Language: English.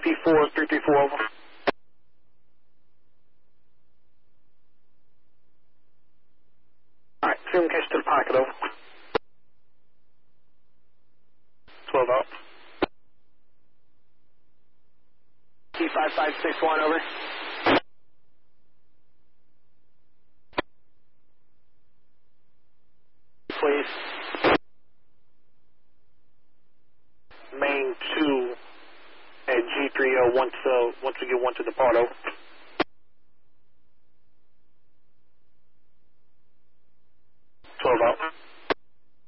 BP4, 334 over. Alright, film catch to the pocket over. 12 out. T5561 over. Please. Main 2 at G30 once we get one to depart over.